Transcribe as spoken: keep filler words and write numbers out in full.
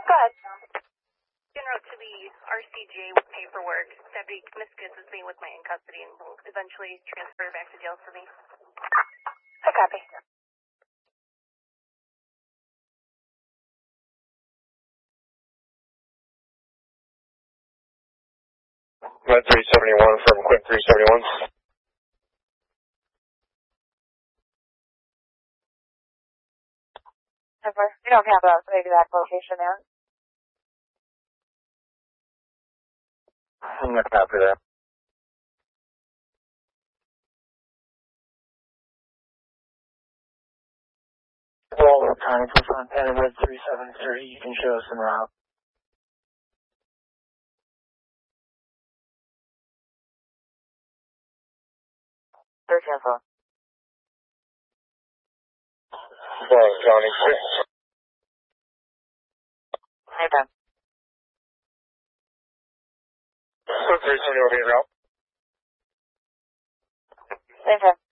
Go ahead. En route to the R C J with paperwork. Deputy Miskus is being with my in custody and will eventually transfer back to jail for me. I copy. Med three seventy-one from Quint three seventy-one. We don't have an exact location there. I'm going to copy that. Well, County for Fontana, Med three seven three, you can show us en route. Search info. Florence County, six. Anytime. three seventy-one, en route. Same time.